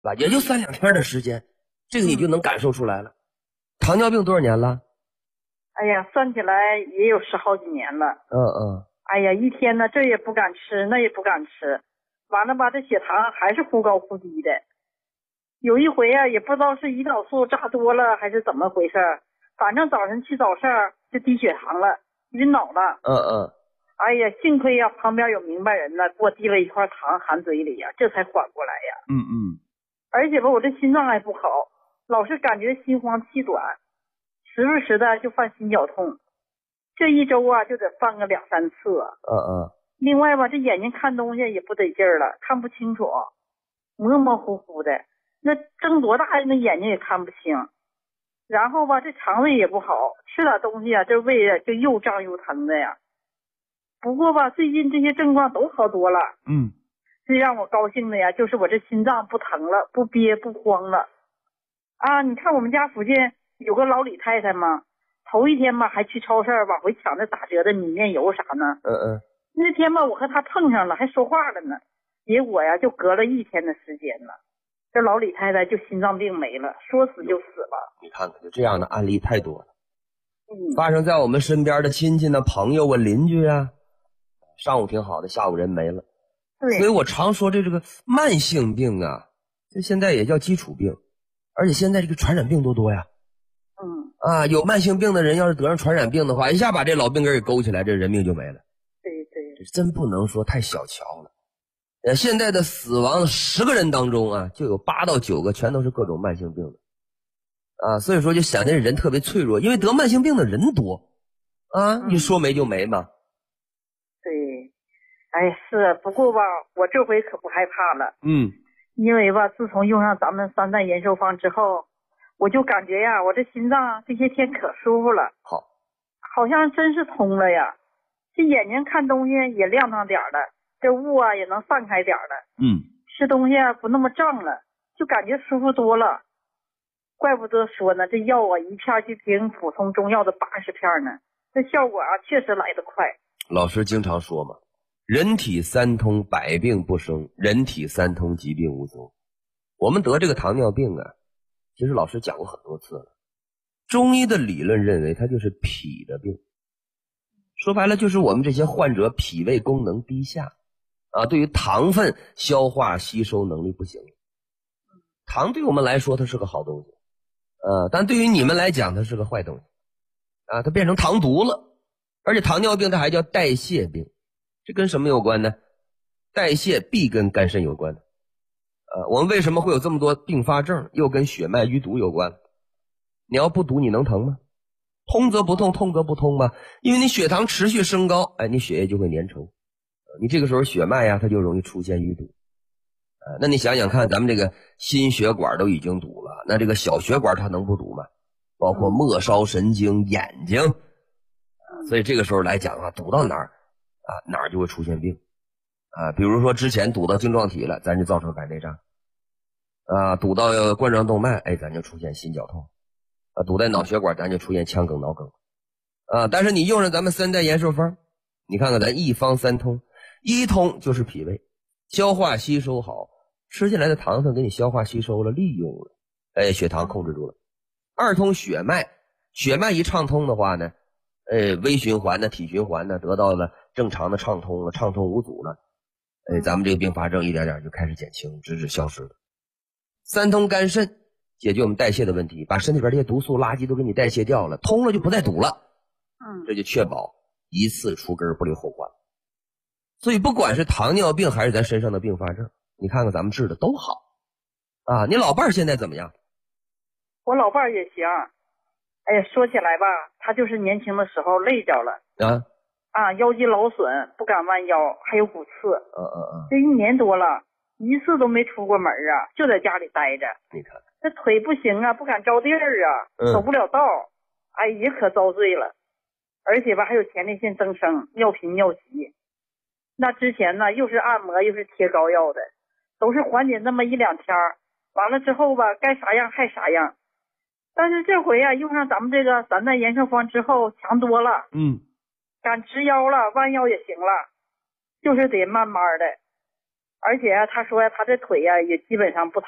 吧？也就3-2天的时间，这个你就能感受出来了。糖尿病多少年了？ 哎呀，算起来也有10好几年了。哎呀，一天呢这也不敢吃，那也不敢吃，完了吧，这血糖还是忽高忽低的。有一回啊，也不知道是胰岛素扎多了还是怎么回事，反正早晨去早市就低血糖了，晕倒了。哎呀，幸亏呀，旁边有明白人呢，给我递了一块糖含嘴里呀，这才缓过来呀。而且吧，我这心脏还不好，老是感觉心慌气短，时不时的就犯心绞痛，这一周啊就得犯个2-3次。另外吧，这眼睛看东西也不得劲儿了，看不清楚，模模糊糊的，那睁多大那眼睛也看不清。然后吧，这肠胃也不好，吃点东西啊，这胃啊就又胀又疼的呀。不过吧，最近这些症状都好多了。最让我高兴的呀，就是我这心脏不疼了，不憋不慌了。啊，你看我们家附近有个老李太太嘛，头一天吧还去超市往回抢那打折的米面油啥呢。那天吧我和她碰上了，还说话了呢。结果呀就隔了1天的时间了，这老李太太就心脏病没了，说死就死了。 你看看，就这样的案例太多了。发生在我们身边的亲戚呢、朋友啊、邻居啊，上午挺好的，下午人没了。所以我常说这个慢性病啊，这现在也叫基础病，而且现在这个传染病多呀。有慢性病的人要是得上传染病的话，一下把这老病根给勾起来，这人命就没了。这真不能说太小瞧了。现在的死亡10个人当中啊，就有8到9个全都是各种慢性病的。所以说就想这人特别脆弱，因为得慢性病的人多你说没就没嘛。 哎，是，不过吧，我这回可不害怕了。因为吧，自从用上咱们3代延寿方之后，我就感觉呀，我这心脏这些天可舒服了。好像真是通了呀，这眼睛看东西也亮堂点了，这雾啊也能散开点了。吃东西啊不那么胀了，就感觉舒服多了。怪不得说呢，这药啊一片就顶普通中药的80片呢，这效果啊确实来得快。 老师经常说嘛，人体三通，百病不生；人体三通，疾病无踪。我们得这个糖尿病啊，其实老师讲过很多次了。中医的理论认为它就是脾的病，说白了就是我们这些患者脾胃功能低下对于糖分消化吸收能力不行。糖对我们来说它是个好东西但对于你们来讲它是个坏东西它变成糖毒了。而且糖尿病它还叫代谢病，这跟什么有关呢？代谢必跟肝肾有关的我们为什么会有这么多并发症，又跟血脉淤堵有关。你要不堵你能疼吗？通则不痛，痛则不通吗？因为你血糖持续升高，你血液就会粘稠，你这个时候血脉呀它就容易出现淤堵那你想想看，咱们这个心血管都已经堵了，那这个小血管它能不堵吗？包括末梢神经、眼睛所以这个时候来讲堵到哪儿哪儿就会出现病比如说之前堵到晶状体了，咱就造成白内障堵到冠状动脉咱就出现心绞痛堵在脑血管咱就出现腔梗脑梗但是你用上咱们3代延寿方，你看看咱一方三通，一通就是脾胃，消化吸收好，吃进来的糖分给你消化吸收了，利用了血糖控制住了。2通血脉，血脉一畅通的话呢微循环呢体循环呢得到了正常的畅通了，畅通无阻了咱们这个并发症一点点就开始减轻，直至消失了。3通肝肾，解决我们代谢的问题，把身体边这些毒素垃圾都给你代谢掉了，通了就不再堵了这就确保一次除根不留后患。所以不管是糖尿病还是咱身上的并发症，你看看咱们治的都好你老伴儿现在怎么样？ 我老伴儿也行。哎呀，说起来吧，他就是年轻的时候累着了腰肌劳损，不敢弯腰，还有骨刺这1年多了，一次都没出过门就在家里待着。 你看这腿不行不敢着地儿走不了道也可遭罪了。而且吧还有前列腺增生，尿频尿急。那之前呢又是按摩又是贴膏药的，都是缓解那么1-2天，完了之后吧该啥样还啥样。但是这回用上咱们这个3代延寿方之后强多了敢直腰了，弯腰也行了，就是得慢慢的。而且他说他这腿也基本上不疼